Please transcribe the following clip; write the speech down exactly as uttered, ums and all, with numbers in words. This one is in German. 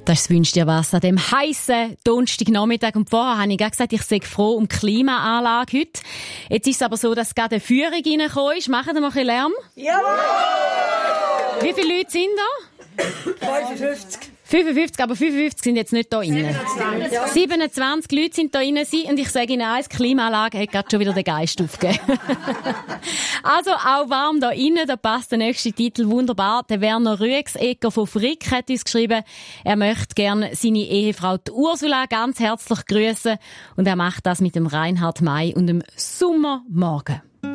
Das ist «Wünsch dir was» an dem heissen Donnerstagnachmittag. Und vorher habe ich gesagt, ich sei froh um die Klimaanlage heute. Jetzt ist es aber so, dass gerade eine Führung reingekommen ist. Machen wir mal ein bisschen Lärm? Ja! Wie viele Leute sind da? fünfundfünfzig. fünfundfünfzig, aber fünfundfünfzig sind jetzt nicht da rein. siebenundzwanzig. siebenundzwanzig Leute sind da rein. Und ich sage Ihnen eins, die Klimaanlage hat gerade schon wieder den Geist aufgegeben. Also auch warm da rein, da passt der nächste Titel wunderbar. Der Werner Rüegsegger von Frick hat uns geschrieben, er möchte gerne seine Ehefrau die Ursula ganz herzlich grüßen und er macht das mit dem Reinhard May und dem Sommermorgen.